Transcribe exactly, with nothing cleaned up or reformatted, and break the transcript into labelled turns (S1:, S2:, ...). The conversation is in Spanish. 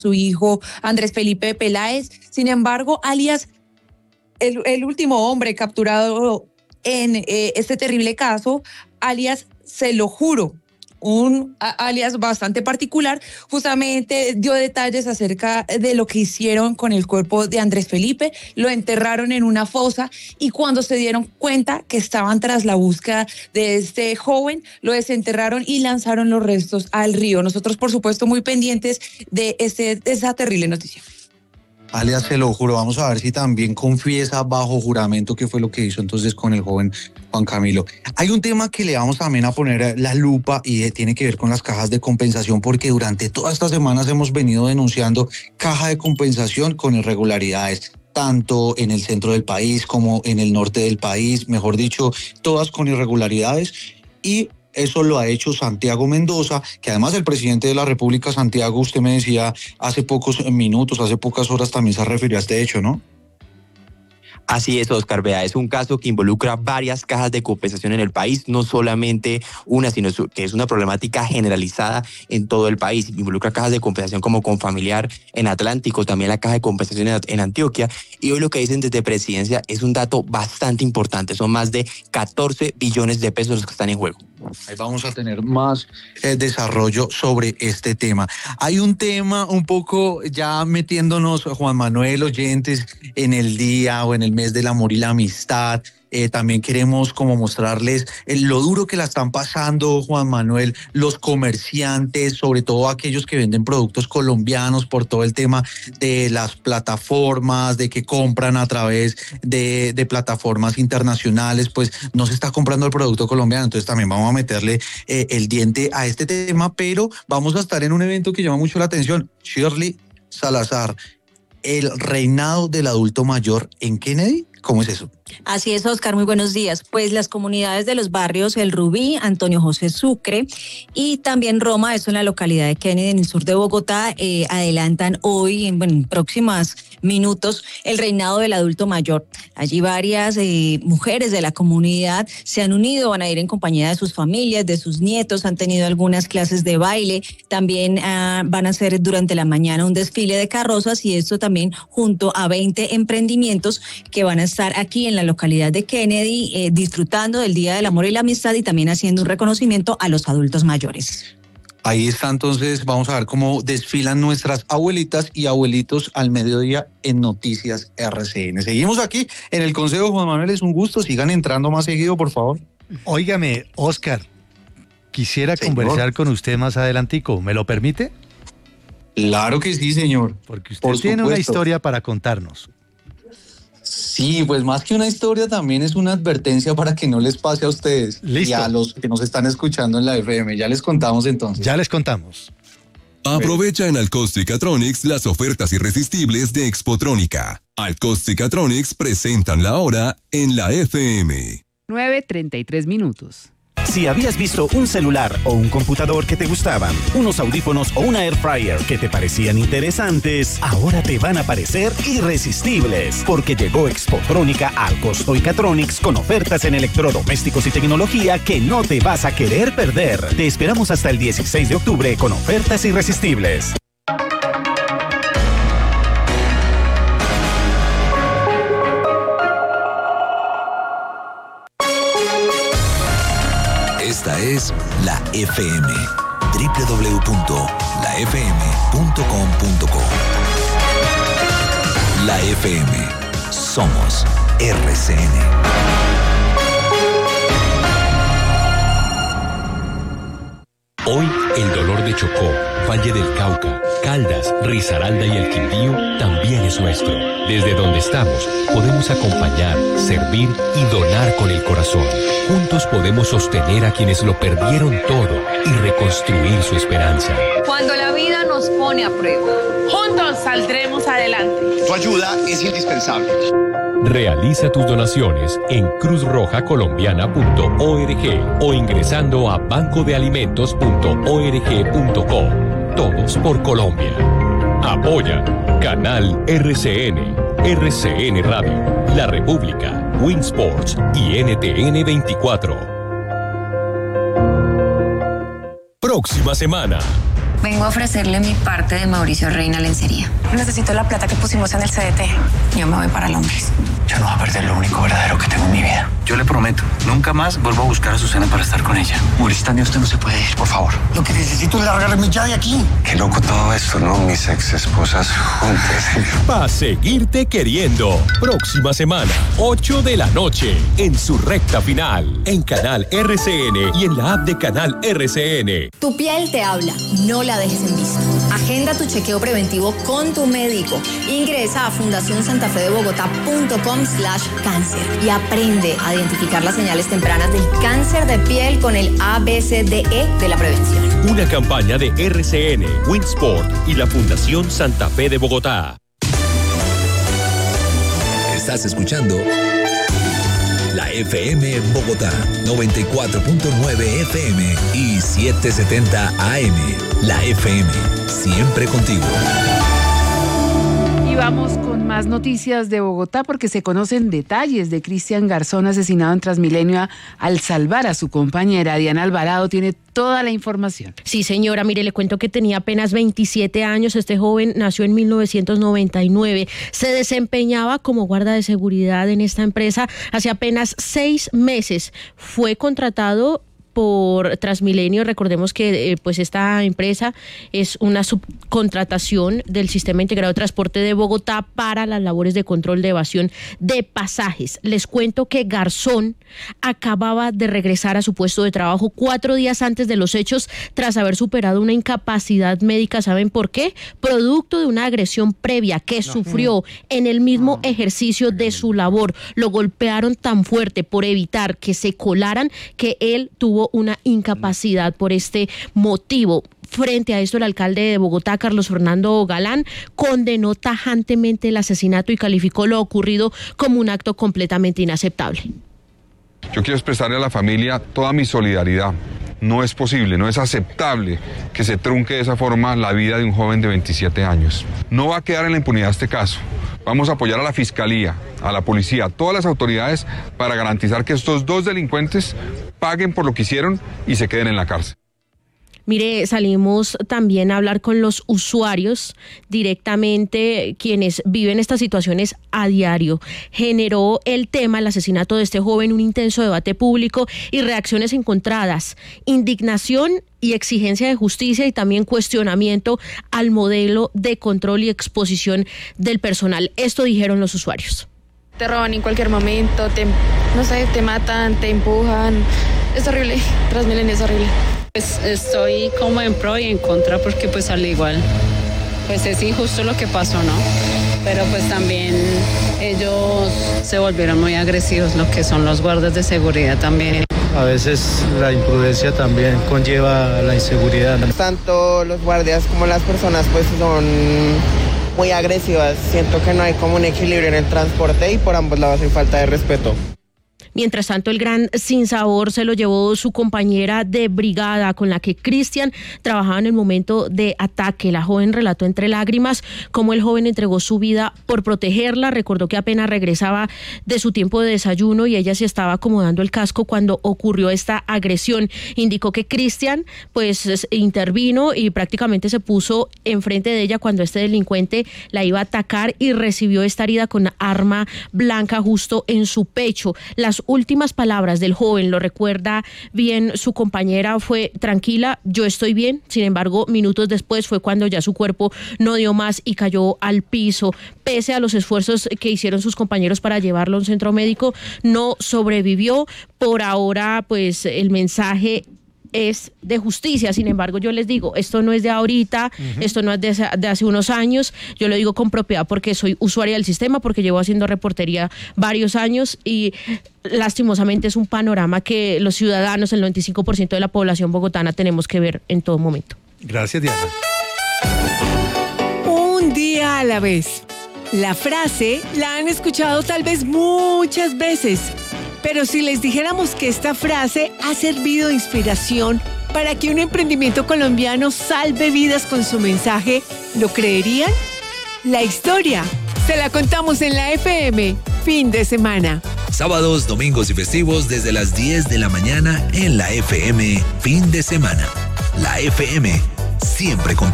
S1: su hijo Andrés Felipe Peláez. Sin embargo, alias el, el último hombre capturado en eh, este terrible caso, alias Se lo juro, un alias bastante particular, justamente dio detalles acerca de lo que hicieron con el cuerpo de Andrés Felipe. Lo enterraron en una fosa y cuando se dieron cuenta que estaban tras la búsqueda de este joven, lo desenterraron y lanzaron los restos al río. Nosotros, por supuesto, muy pendientes de, este, de esa terrible noticia.
S2: Alias Se lo juro, vamos a ver si también confiesa bajo juramento qué fue lo que hizo entonces con el joven Juan Camilo. Hay un tema que le vamos también a poner la lupa y tiene que ver con las cajas de compensación, porque durante todas estas semanas hemos venido denunciando caja de compensación con irregularidades, tanto en el centro del país como en el norte del país, mejor dicho, todas con irregularidades, y eso lo ha hecho Santiago Mendoza, que además el presidente de la República, Santiago, usted me decía hace pocos minutos, hace pocas horas también se refirió a este hecho, ¿no?
S3: Así es, Oscar, vea, es un caso que involucra varias cajas de compensación en el país, no solamente una, sino que es una problemática generalizada en todo el país. Involucra cajas de compensación como Confamiliar en Atlántico, también la caja de compensación en Antioquia, y hoy lo que dicen desde Presidencia es un dato bastante importante, son más de catorce billones de pesos los que están en juego.
S2: Ahí vamos a tener más eh, desarrollo sobre este tema. Hay un tema un poco ya metiéndonos, Juan Manuel, oyentes, en el día o en el mes del amor y la amistad. Eh, también queremos como mostrarles eh, lo duro que la están pasando, Juan Manuel, los comerciantes, sobre todo aquellos que venden productos colombianos, por todo el tema de las plataformas, de que compran a través de, de plataformas internacionales, pues no se está comprando el producto colombiano. Entonces también vamos a meterle eh, el diente a este tema, pero vamos a estar en un evento que llama mucho la atención. Shirley Salazar, el reinado del adulto mayor en Kennedy. ¿Cómo es eso?
S4: Así es, Oscar, muy buenos días. Pues las comunidades de los barrios El Rubí, Antonio José Sucre y también Roma, eso en la localidad de Kennedy, en el sur de Bogotá, eh, adelantan hoy, en, bueno, en próximos minutos, el reinado del adulto mayor. Allí varias eh, mujeres de la comunidad se han unido, van a ir en compañía de sus familias, de sus nietos, han tenido algunas clases de baile, también uh, van a hacer durante la mañana un desfile de carrozas, y esto también junto a veinte emprendimientos que van a estar aquí en la localidad de Kennedy, eh, disfrutando del Día del Amor y la Amistad y también haciendo un reconocimiento a los adultos mayores.
S2: Ahí está, entonces vamos a ver cómo desfilan nuestras abuelitas y abuelitos al mediodía en Noticias R C N. Seguimos aquí en el Consejo, Juan Manuel, es un gusto, sigan entrando más seguido, por favor.
S5: Óigame, Oscar, quisiera señor. conversar con usted más adelantico, ¿me lo permite?
S2: Claro que sí, señor.
S5: Porque usted por tiene supuesto. una historia para contarnos.
S2: Sí, pues más que una historia también es una advertencia para que no les pase a ustedes.
S5: Listo.
S2: Y a los que nos están escuchando en la F M. Ya les contamos entonces.
S5: Ya les contamos.
S6: Aprovecha en Alcostic-Atronics las ofertas irresistibles de Expotrónica. Alcostic-Atronics presentan la hora en la F M.
S7: nueve treinta y tres minutos.
S8: Si habías visto un celular o un computador que te gustaban, unos audífonos o una air fryer que te parecían interesantes, ahora te van a parecer irresistibles, porque llegó Expotrónica al Alcostic-Atronics con ofertas en electrodomésticos y tecnología que no te vas a querer perder. Te esperamos hasta el dieciséis de octubre con ofertas irresistibles.
S9: Esta es la F M, doble u doble u doble u punto la f m punto com punto co. La F M, somos R C N.
S10: Hoy el dolor de Chocó, Valle del Cauca, Caldas, Risaralda y el Quindío también es nuestro. Desde donde estamos, podemos acompañar, servir y donar con el corazón. Juntos podemos sostener a quienes lo perdieron todo y reconstruir su esperanza.
S11: Cuando la vida nos pone a prueba, juntos saldremos adelante.
S12: Tu ayuda es indispensable.
S10: Realiza tus donaciones en cruz roja colombiana punto org o ingresando a banco de alimentos punto org punto co. Todos por Colombia. Apoya Canal R C N, R C N Radio, La República, Winsports y N T N veinticuatro. Próxima semana.
S13: Vengo a ofrecerle mi parte de Mauricio Reina Lencería.
S14: Necesito la plata que pusimos en el C D T.
S13: Yo me voy para Londres.
S15: Yo no voy a perder lo único verdadero que tengo en mi vida. Yo le prometo, nunca más vuelvo a buscar a Susana para estar con ella. Mauricio, Tania, usted no se puede ir, por favor.
S12: Lo que necesito es largarme ya de aquí.
S16: Qué loco todo esto, ¿no? Mis ex esposas juntas.
S10: Pa' seguirte queriendo. Próxima semana, ocho de la noche, en su recta final, en Canal R C N y en la app de Canal R C N.
S17: Tu piel te habla, no la dejes en visto. Agenda tu chequeo preventivo con tu médico. Ingresa a fundación santa fe de bogotá punto com slash cáncer y aprende a identificar las señales tempranas del cáncer de piel con el A B C D E de la prevención.
S10: Una campaña de R C N, Winsport y la Fundación Santa Fe de Bogotá.
S9: Estás escuchando la F M Bogotá, noventa y cuatro punto nueve F M y setecientos setenta A M. La F M, siempre contigo.
S7: Y vamos con más noticias de Bogotá porque se conocen detalles de Cristian Garzón asesinado en Transmilenio al salvar a su compañera. Diana Alvarado tiene toda la información.
S18: Sí, señora, mire, le cuento que tenía apenas veintisiete años. Este joven nació en mil novecientos noventa y nueve. Se desempeñaba como guarda de seguridad en esta empresa hace apenas seis meses. Fue contratado por Transmilenio. Recordemos que eh, pues esta empresa es una subcontratación del Sistema Integrado de Transporte de Bogotá para las labores de control de evasión de pasajes. Les cuento que Garzón acababa de regresar a su puesto de trabajo cuatro días antes de los hechos tras haber superado una incapacidad médica. ¿Saben por qué? Producto de una agresión previa que no. sufrió en el mismo no. ejercicio de su labor. Lo golpearon tan fuerte por evitar que se colaran que él tuvo una incapacidad por este motivo. Frente a esto, el alcalde de Bogotá, Carlos Fernando Galán, condenó tajantemente el asesinato y calificó lo ocurrido como un acto completamente inaceptable.
S19: Yo quiero expresarle a la familia toda mi solidaridad. No es posible, no es aceptable que se trunque de esa forma la vida de un joven de veintisiete años. No va a quedar en la impunidad este caso. Vamos a apoyar a la Fiscalía, a la Policía, a todas las autoridades para garantizar que estos dos delincuentes paguen por lo que hicieron y se queden en la cárcel.
S18: Mire, salimos también a hablar con los usuarios directamente, quienes viven estas situaciones a diario. Generó el tema, el asesinato de este joven, un intenso debate público y reacciones encontradas, indignación y exigencia de justicia y también cuestionamiento al modelo de control y exposición del personal. Esto dijeron los usuarios.
S20: Te roban en cualquier momento, te, no sé, te matan, te empujan. Es horrible, Transmilenio es horrible.
S21: Pues estoy como en pro y en contra porque pues al igual, pues es injusto lo que pasó, ¿no? Pero pues también ellos se volvieron muy agresivos, lo que son los guardas de seguridad también.
S22: A veces la imprudencia también conlleva la inseguridad.
S23: Tanto los guardias como las personas pues son muy agresivas. Siento que no hay como un equilibrio en el transporte y por ambos lados hay falta de respeto.
S18: Mientras tanto, el gran sinsabor se lo llevó su compañera de brigada con la que Cristian trabajaba en el momento de ataque. La joven relató entre lágrimas cómo el joven entregó su vida por protegerla. Recordó que apenas regresaba de su tiempo de desayuno y ella se estaba acomodando el casco cuando ocurrió esta agresión. Indicó que Cristian pues intervino y prácticamente se puso enfrente de ella cuando este delincuente la iba a atacar y recibió esta herida con arma blanca justo en su pecho. Las últimas palabras del joven, lo recuerda bien su compañera, fue: tranquila, yo estoy bien. Sin embargo, minutos después fue cuando ya su cuerpo no dio más y cayó al piso. Pese a los esfuerzos que hicieron sus compañeros para llevarlo a un centro médico, no sobrevivió. Por ahora, pues el mensaje es de justicia. Sin embargo, yo les digo, esto no es de ahorita, uh-huh. esto no es de hace, de hace unos años. Yo lo digo con propiedad porque soy usuaria del sistema, porque llevo haciendo reportería varios años y lastimosamente es un panorama que los ciudadanos, el noventa y cinco por ciento de la población bogotana, tenemos que ver en todo momento.
S5: Gracias, Diana.
S24: Un día a la vez. La frase la han escuchado tal vez muchas veces, pero si les dijéramos que esta frase ha servido de inspiración para que un emprendimiento colombiano salve vidas con su mensaje, ¿lo creerían? La historia se la contamos en la F M, fin de semana.
S9: Sábados, domingos y festivos desde las diez de la mañana en la F M, fin de semana. La F M, siempre contigo.